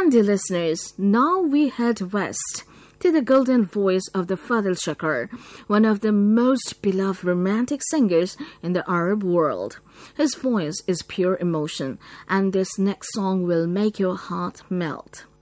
And dear listeners, now we head west to the golden voice of the Fadil Shakar, one of the most beloved romantic singers in the Arab world. His voice is pure emotion, and this next song will make your heart melt.